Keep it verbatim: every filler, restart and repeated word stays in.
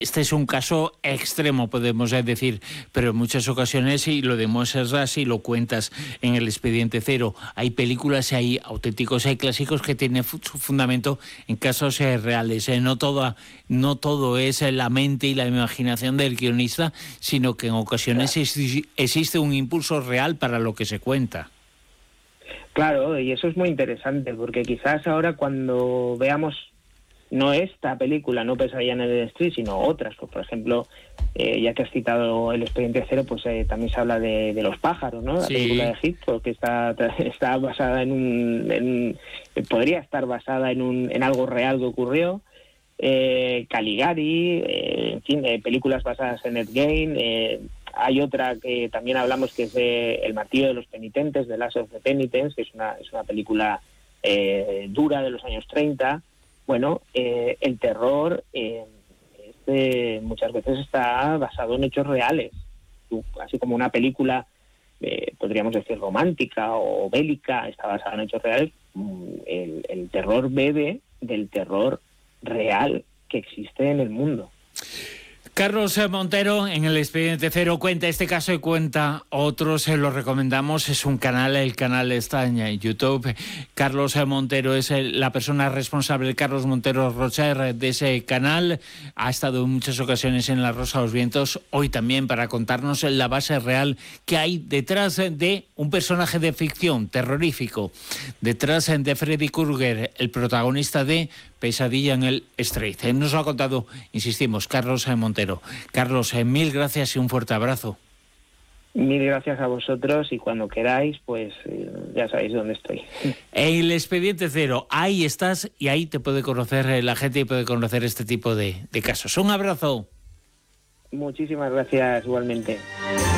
este es un caso extremo, podemos decir, pero en muchas ocasiones, y lo demuestras así, lo cuentas en el Expediente Cero, hay películas, hay auténticos, hay clásicos que tienen su fundamento en casos eh, reales. Eh, no, toda, no todo es la mente y la imaginación del guionista, sino que en ocasiones Claro. es, existe un impulso real para lo que se cuenta. Claro, y eso es muy interesante, porque quizás ahora cuando veamos no esta película, no Pesadilla en el Street, sino otras, pues, por ejemplo, eh, ya que has citado el Expediente Cero, pues eh, también se habla de, de Los pájaros, ¿no? La Sí. película de Egipto, que está, está basada en un... En, podría estar basada en, un, en algo real que ocurrió. Eh, Caligari, eh, en fin, eh, películas basadas en Ed Gein. Eh, hay otra que también hablamos que es de El martillo de los penitentes, de Last of the Penitents, que es una, es una película eh, dura de los años treinta. Bueno, eh, el terror eh, este, muchas veces está basado en hechos reales, así como una película, eh, podríamos decir, romántica o bélica, está basada en hechos reales. El, el terror bebe del terror real que existe en el mundo. Carlos Montero, en el Expediente Cero, cuenta este caso y cuenta otros, se los recomendamos, es un canal, el canal está en YouTube. Carlos Montero es la persona responsable, Carlos Montero Rocher, de ese canal, ha estado en muchas ocasiones en La Rosa de los Vientos, hoy también para contarnos la base real que hay detrás de un personaje de ficción terrorífico, detrás de Freddy Krueger, el protagonista de Pesadilla en el Street. Nos lo ha contado, insistimos, Carlos Montero. Carlos, mil gracias y un fuerte abrazo. Mil gracias a vosotros y cuando queráis, pues ya sabéis dónde estoy. El Expediente Cero, ahí estás y ahí te puede conocer la gente y puede conocer este tipo de, de casos. Un abrazo. Muchísimas gracias igualmente.